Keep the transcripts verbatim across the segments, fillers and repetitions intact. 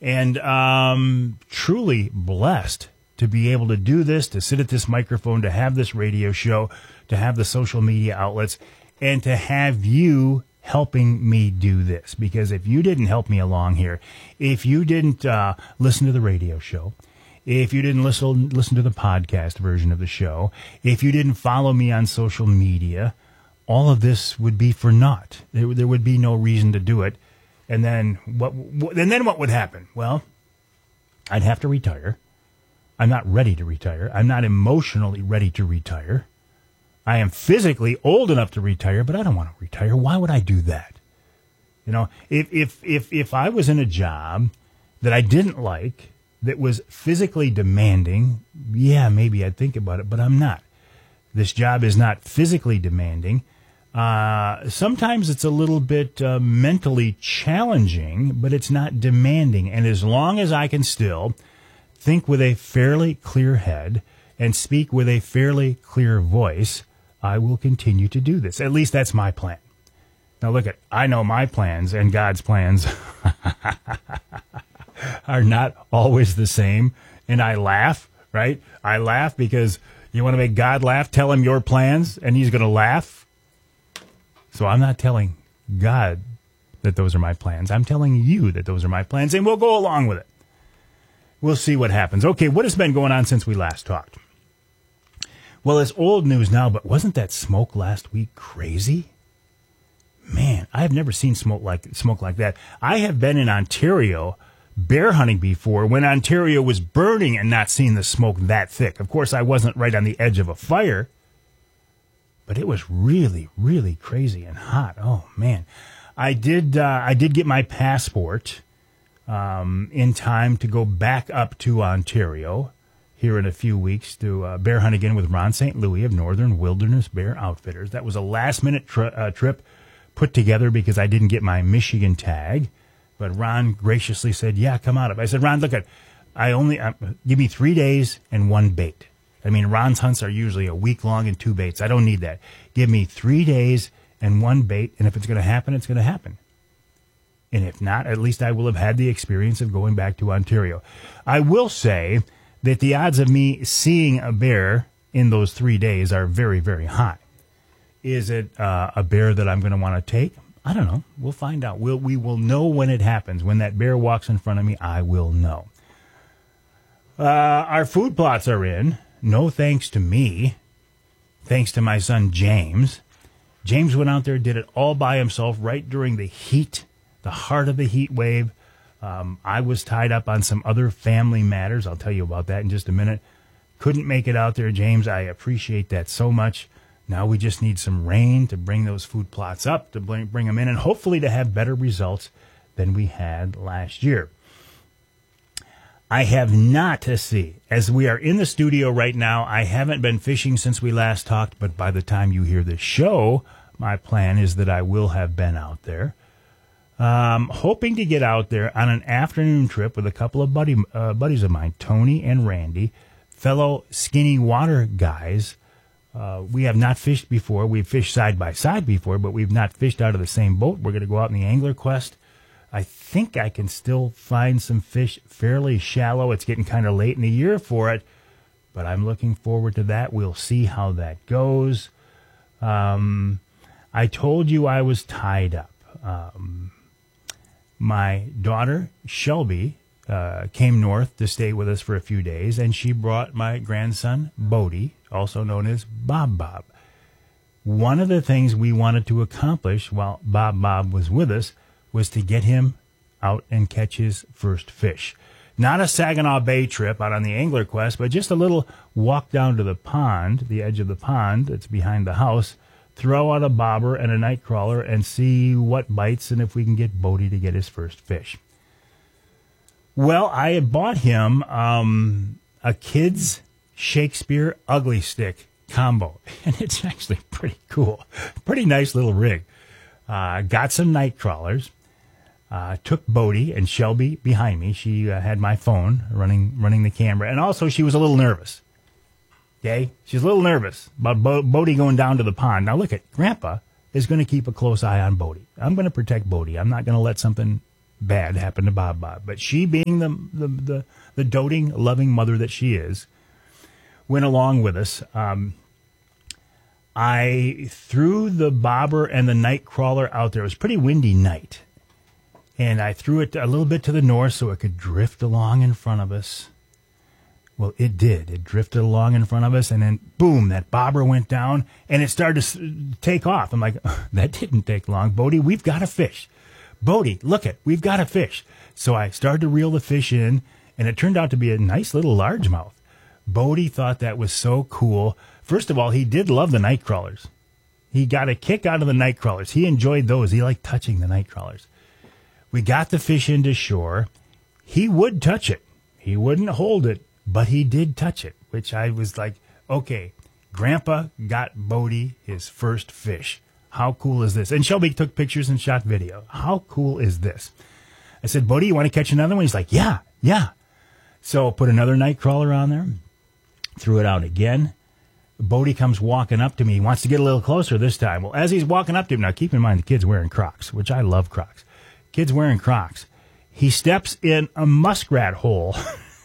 And um, truly blessed to be able to do this, to sit at this microphone, to have this radio show, to have the social media outlets, and to have you helping me do this. Because if you didn't help me along here, if you didn't uh, listen to the radio show, if you didn't listen listen to the podcast version of the show, if you didn't follow me on social media, all of this would be for naught. There, there would be no reason to do it. And then what? And then what would happen? Well, I'd have to retire. I'm not ready to retire. I'm not emotionally ready to retire. I am physically old enough to retire, but I don't want to retire. Why would I do that? You know, if if if if I was in a job that I didn't like, that was physically demanding, yeah, maybe I'd think about it, but I'm not. This job is not physically demanding. Uh, sometimes it's a little bit uh, mentally challenging, but it's not demanding. And as long as I can still think with a fairly clear head and speak with a fairly clear voice, I will continue to do this. At least that's my plan. Now look at, I know my plans and God's plans are not always the same. And I laugh, right? I laugh because you want to make God laugh, tell him your plans, and he's going to laugh. So I'm not telling God that those are my plans. I'm telling you that those are my plans, and we'll go along with it. We'll see what happens. Okay, what has been going on since we last talked? Well, it's old news now, but wasn't that smoke last week crazy? Man, I have never seen smoke like smoke like that. I have been in Ontario bear hunting before when Ontario was burning and not seeing the smoke that thick. Of course, I wasn't right on the edge of a fire, but it was really, really crazy and hot. Oh man, I did. Uh, I did get my passport um, in time to go back up to Ontario here in a few weeks to uh, bear hunt again with Ron Saint Louis of Northern Wilderness Bear Outfitters. That was a last minute tri- uh, trip put together because I didn't get my Michigan tag, but Ron graciously said, "Yeah, come out of." I said, "Ron, look at, I only uh, give me three days and one bait." I mean, Ron's hunts are usually a week long and two baits. I don't need that. Give me three days and one bait, and if it's going to happen, it's going to happen. And if not, at least I will have had the experience of going back to Ontario. I will say that the odds of me seeing a bear in those three days are very, very high. Is it uh, a bear that I'm going to want to take? I don't know. We'll find out. We'll, we will know when it happens. When that bear walks in front of me, I will know. Uh, our food plots are in. No thanks to me, thanks to my son James. James went out there, did it all by himself right during the heat, the heart of the heat wave. Um, I was tied up on some other family matters. I'll tell you about that in just a minute. Couldn't make it out there, James. I appreciate that so much. Now we just need some rain to bring those food plots up, to bring, bring them in, and hopefully to have better results than we had last year. I have not, to see, as we are in the studio right now, I haven't been fishing since we last talked, but by the time you hear this show, my plan is that I will have been out there. Um, hoping to get out there on an afternoon trip with a couple of buddy, uh, buddies of mine, Tony and Randy, fellow skinny water guys. Uh, we have not fished before. We've fished side by side before, but we've not fished out of the same boat. We're going to go out in the Angler Quest. I think I can still find some fish fairly shallow. It's getting kind of late in the year for it, but I'm looking forward to that. We'll see how that goes. Um, I told you I was tied up. Um, my daughter, Shelby, uh, came north to stay with us for a few days, and she brought my grandson, Bodie, also known as Bob Bob. One of the things we wanted to accomplish while Bob Bob was with us was to get him out and catch his first fish. Not a Saginaw Bay trip out on the Angler Quest, but just a little walk down to the pond, the edge of the pond that's behind the house, throw out a bobber and a night crawler and see what bites and if we can get Bodie to get his first fish. Well, I had bought him um, a kid's Shakespeare Ugly Stick combo, and it's actually pretty cool. Pretty nice little rig. Uh, got some night crawlers. Uh, took Bodie and Shelby behind me. She uh, had my phone running running the camera. And also she was a little nervous. Okay? She's a little nervous about Bo- Bodie going down to the pond. Now look at, Grandpa is going to keep a close eye on Bodie. I'm going to protect Bodie. I'm not going to let something bad happened to Bob Bob. But she, being the the the, the doting, loving mother that she is, went along with us. Um, I threw the bobber and the night crawler out there. It was a pretty windy night. And I threw it a little bit to the north so it could drift along in front of us. Well, it did. It drifted along in front of us, and then, boom, that bobber went down, and it started to take off. I'm like, oh, that didn't take long. Bodie, we've got a fish. Bodie, look it, we've got a fish. So I started to reel the fish in, and it turned out to be a nice little largemouth. Bodie thought that was so cool. First of all, he did love the night crawlers. He got a kick out of the night crawlers. He enjoyed those. He liked touching the night crawlers. We got the fish into shore. He would touch it. He wouldn't hold it, but he did touch it, which I was like, okay, Grandpa got Bodie his first fish. How cool is this? And Shelby took pictures and shot video. How cool is this? I said, Bodie, you want to catch another one? He's like, yeah, yeah. So put another night crawler on there, threw it out again. Bodie comes walking up to me. He wants to get a little closer this time. Well, as he's walking up to him, now keep in mind the kid's wearing Crocs, which I love Crocs. Kid's wearing Crocs. He steps in a muskrat hole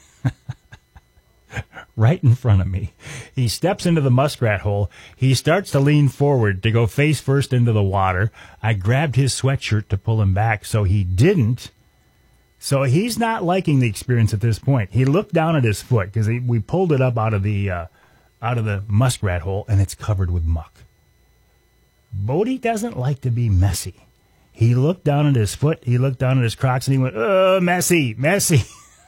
right in front of me. He steps into the muskrat hole. He starts to lean forward to go face first into the water. I grabbed his sweatshirt to pull him back, so he didn't. So he's not liking the experience at this point. He looked down at his foot because we pulled it up out of the uh, out of the muskrat hole, and it's covered with muck. Bodie doesn't like to be messy. He looked down at his foot, he looked down at his Crocs, and he went, oh, messy, messy.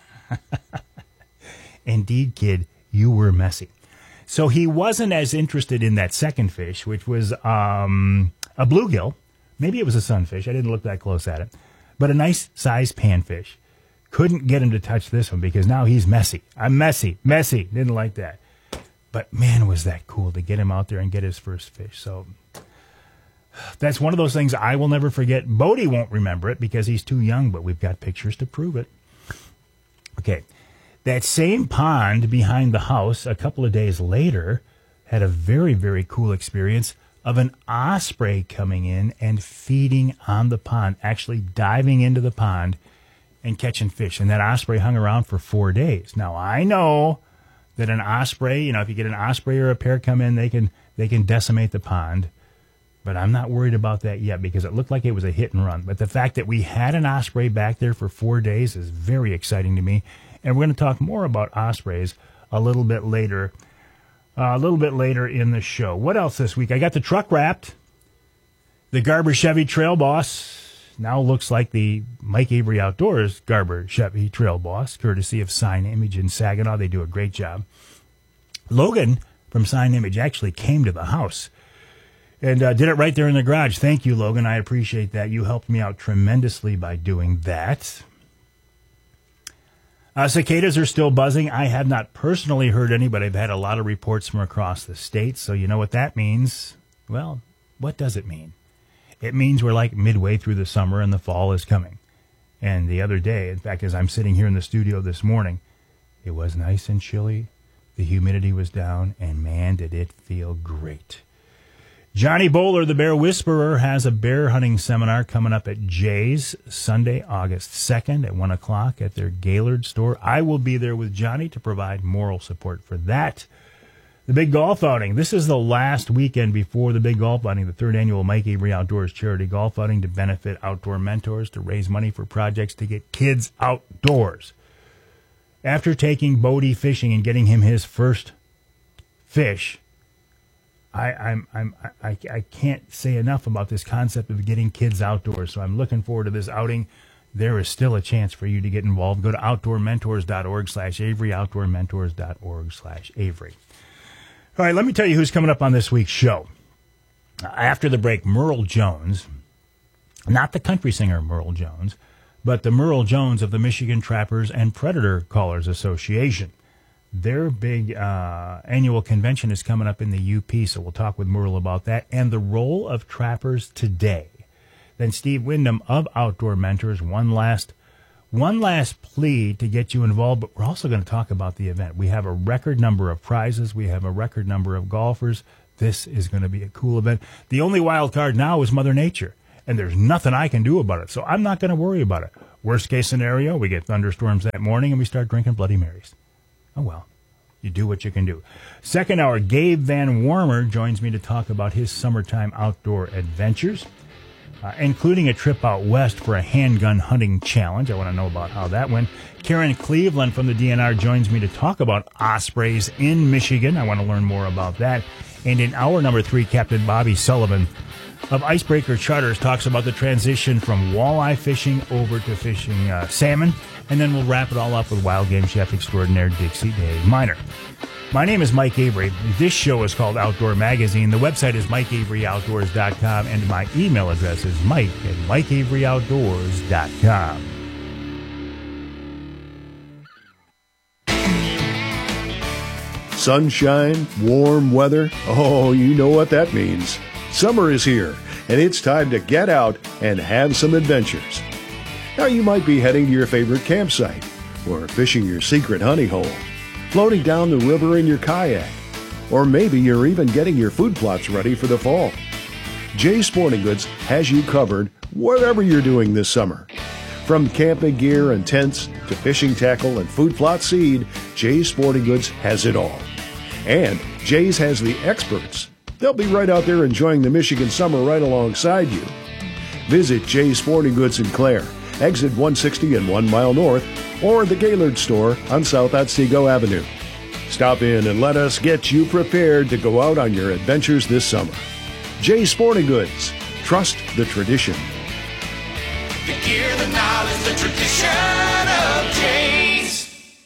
Indeed, kid, you were messy. So he wasn't as interested in that second fish, which was um, a bluegill. Maybe it was a sunfish. I didn't look that close at it. But a nice size panfish. Couldn't get him to touch this one because now he's messy. I'm messy, messy. Didn't like that. But, man, was that cool to get him out there and get his first fish. So that's one of those things I will never forget. Bodie won't remember it because he's too young, but we've got pictures to prove it. Okay. That same pond behind the house a couple of days later had a very, very cool experience of an osprey coming in and feeding on the pond, actually diving into the pond and catching fish. And that osprey hung around for four days. Now, I know that an osprey, you know, if you get an osprey or a pair come in, they can they can decimate the pond. But I'm not worried about that yet because it looked like it was a hit and run. But the fact that we had an osprey back there for four days is very exciting to me. And we're going to talk more about ospreys a little bit later, uh, a little bit later in the show. What else this week? I got the truck wrapped. The Garber Chevy Trail Boss now looks like the Mike Avery Outdoors Garber Chevy Trail Boss, courtesy of Sign Image in Saginaw. They do a great job. Logan from Sign Image actually came to the house and uh, did it right there in the garage. Thank you, Logan. I appreciate that. You helped me out tremendously by doing that. Uh, cicadas are still buzzing. I have not personally heard any, but I've had a lot of reports from across the state. So you know what that means? Well, what does it mean? It means we're like midway through the summer and the fall is coming. And the other day, in fact, as I'm sitting here in the studio this morning, it was nice and chilly. The humidity was down, and man, did it feel great. Johnny Bowler, the Bear Whisperer, has a bear hunting seminar coming up at Jay's Sunday, August second at one o'clock at their Gaylord store. I will be there with Johnny to provide moral support for that. The big golf outing. This is the last weekend before the big golf outing, the third annual Mike Avery Outdoors Charity Golf Outing to benefit outdoor mentors, to raise money for projects to get kids outdoors. After taking Bodie fishing and getting him his first fish, I, I'm, I'm, I, I can't say enough about this concept of getting kids outdoors. So I'm looking forward to this outing. There is still a chance for you to get involved. Go to outdoormentors.org slash Avery, outdoormentors.org slash Avery. All right, let me tell you who's coming up on this week's show. After the break, Merle Jones, not the country singer Merle Jones, but the Merle Jones of the Michigan Trappers and Predator Callers Association. Their big uh, annual convention is coming up in the U P, so we'll talk with Merle about that and the role of trappers today. Then Steve Wyndham of Outdoor Mentors, one last one last plea to get you involved, but we're also going to talk about the event. We have a record number of prizes. We have a record number of golfers. This is going to be a cool event. The only wild card now is Mother Nature, and there's nothing I can do about it, so I'm not going to worry about it. Worst case scenario, we get thunderstorms that morning and we start drinking Bloody Marys. Oh, well. You do what you can do. Second hour, Gabe Van Warmer joins me to talk about his summertime outdoor adventures, uh, including a trip out west for a handgun hunting challenge. I want to know about how that went. Karen Cleveland from the D N R joins me to talk about ospreys in Michigan. I want to learn more about that. And in hour number three, Captain Bobby Sullivan of Icebreaker Charters talks about the transition from walleye fishing over to fishing uh, salmon. And then we'll wrap it all up with wild game chef extraordinaire Dixie Dave Miner. My name is Mike Avery. This show is called Outdoor Magazine. The website is mike avery outdoors dot com, and my email address is mike at mike avery outdoors dot com. Sunshine, warm weather. Oh, you know what that means. Summer is here, and it's time to get out and have some adventures. Now you might be heading to your favorite campsite, or fishing your secret honey hole, floating down the river in your kayak, or maybe you're even getting your food plots ready for the fall. Jay's Sporting Goods has you covered whatever you're doing this summer. From camping gear and tents to fishing tackle and food plot seed, Jay's Sporting Goods has it all. And Jay's has the experts. They'll be right out there enjoying the Michigan summer right alongside you. Visit Jay's Sporting Goods in Clare, exit one sixty and one mile north, or the Gaylord store on South Otsego Avenue. Stop in and let us get you prepared to go out on your adventures this summer. Jay's Sporting Goods. Trust the tradition. The gear, the knowledge, the tradition of Jay's.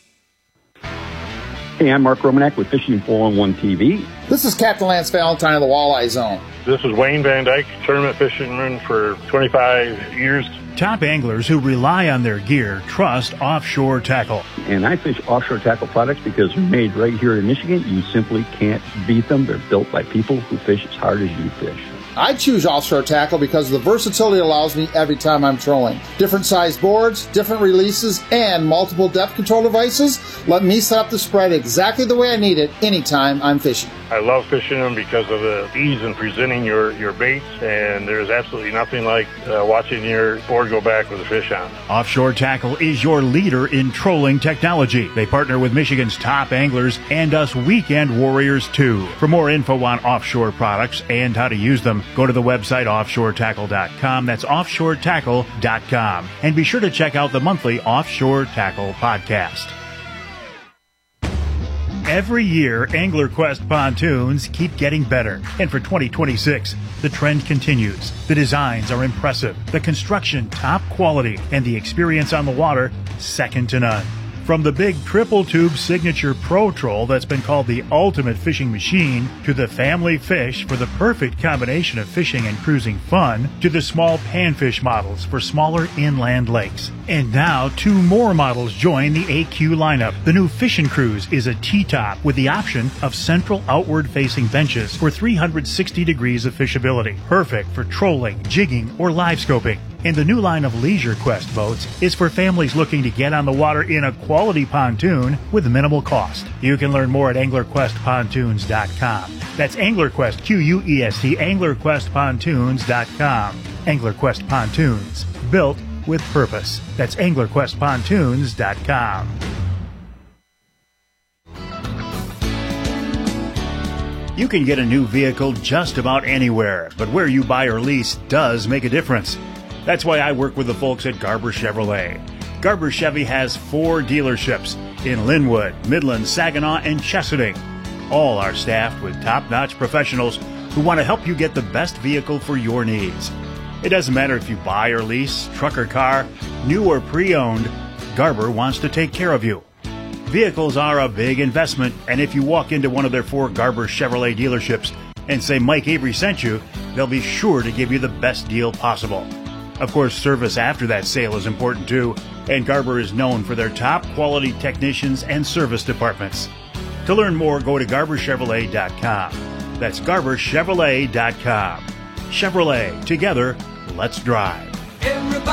Hey, I'm Mark Romanek with Fishing four oh one T V. This is Captain Lance Valentine of the Walleye Zone. This is Wayne Van Dyke, tournament fisherman for twenty-five years. Top anglers who rely on their gear trust Offshore Tackle. And I fish Offshore Tackle products because they're made right here in Michigan. You simply can't beat them. They're built by people who fish as hard as you fish. I choose Offshore Tackle because the versatility allows me every time I'm trolling. Different size boards, different releases, and multiple depth control devices let me set up the spread exactly the way I need it anytime I'm fishing. I love fishing them because of the ease in presenting your, your baits, and there's absolutely nothing like uh, watching your board go back with a fish on. Offshore Tackle is your leader in trolling technology. They partner with Michigan's top anglers and us weekend warriors too. For more info on offshore products and how to use them, go to the website offshore tackle dot com. That's offshore tackle dot com. And be sure to check out the monthly Offshore Tackle podcast. Every year, AnglerQuest pontoons keep getting better. And for twenty twenty-six, the trend continues. The designs are impressive, the construction top quality, and the experience on the water second to none. From the big triple tube signature Pro Troll that's been called the ultimate fishing machine, to the family fish for the perfect combination of fishing and cruising fun, to the small panfish models for smaller inland lakes. And now two more models join the A Q lineup. The new Fishin' Cruise is a T-top with the option of central outward facing benches for three hundred sixty degrees of fishability. Perfect for trolling, jigging, or live scoping. And the new line of Leisure Quest boats is for families looking to get on the water in a quality pontoon with minimal cost. You can learn more at angler quest pontoons dot com. That's AnglerQuest, Q U E S T, angler quest pontoons dot com. AnglerQuest Pontoons, built with purpose. That's angler quest pontoons dot com. You can get a new vehicle just about anywhere, but where you buy or lease does make a difference. That's why I work with the folks at Garber Chevrolet. Garber Chevy has four dealerships in Linwood, Midland, Saginaw, and Chesaning. All are staffed with top-notch professionals who want to help you get the best vehicle for your needs. It doesn't matter if you buy or lease, truck or car, new or pre-owned, Garber wants to take care of you. Vehicles are a big investment, and if you walk into one of their four Garber Chevrolet dealerships and say Mike Avery sent you, they'll be sure to give you the best deal possible. Of course, service after that sale is important too, and Garber is known for their top quality technicians and service departments. To learn more, go to garber chevrolet dot com. That's garber chevrolet dot com. Chevrolet, together, let's drive. Everybody